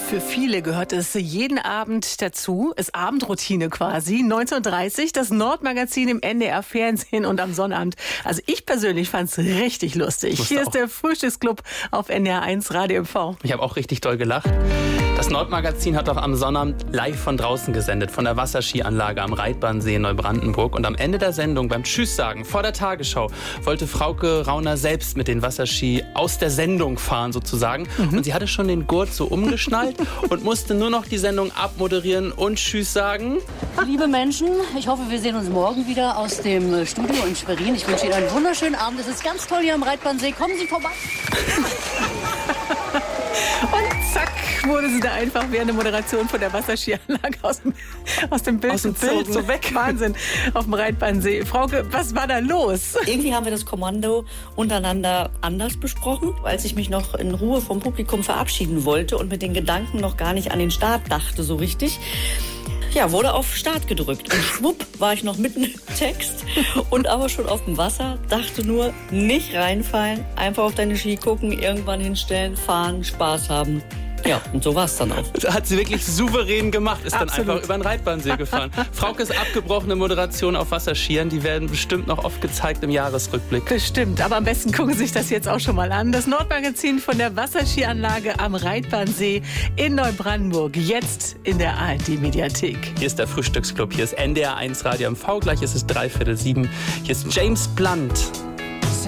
Für viele gehört es jeden Abend dazu, ist Abendroutine quasi. 19:30 Uhr, das Nordmagazin im NDR-Fernsehen und am Sonnabend. Also ich persönlich fand es richtig lustig. Hier ist der Frühstücksclub auf NDR 1 Radio MV. Ich habe auch richtig doll gelacht. Das Nordmagazin hat auch am Sonnabend live von draußen gesendet, von der Wasserskianlage am Reitbahnsee in Neubrandenburg. Und am Ende der Sendung, beim Tschüss sagen, vor der Tagesschau, wollte Frauke Rauner selbst mit den Wasserski aus der Sendung fahren sozusagen. Und sie hatte schon den Gurt so umgeschnallt und musste nur noch die Sendung abmoderieren und Tschüss sagen. Liebe Menschen, ich hoffe, wir sehen uns morgen wieder aus dem Studio in Schwerin. Ich wünsche Ihnen einen wunderschönen Abend. Es ist ganz toll hier am Reitbahnsee. Kommen Sie vorbei. Und zack, wurde sie da einfach während der Moderation von der Wasserskianlage aus dem Bild gezogen. So weg. Wahnsinn, auf dem Reitbahnsee. Frauke, was war da los? Irgendwie haben wir das Kommando untereinander anders besprochen, als ich mich noch in Ruhe vom Publikum verabschieden wollte und mit den Gedanken noch gar nicht an den Start dachte so richtig. Ja, wurde auf Start gedrückt. Und schwupp war ich noch mitten im Text und aber schon auf dem Wasser. Dachte nur, nicht reinfallen, einfach auf deine Ski gucken, irgendwann hinstellen, fahren, Spaß haben. Ja, und so war es dann auch. Das hat sie wirklich souverän gemacht, ist Absolut. dann einfach über den Reitbahnsee gefahren. Fraukes abgebrochene Moderation auf Wasserskiern, die werden bestimmt noch oft gezeigt im Jahresrückblick. Bestimmt, aber am besten gucken Sie sich das jetzt auch schon mal an. Das Nordmagazin von der Wasserskianlage am Reitbahnsee in Neubrandenburg, jetzt in der ARD-Mediathek. Hier ist der Frühstücksclub, hier ist NDR 1 Radio MV, gleich ist es 6:45. Hier ist James Blunt.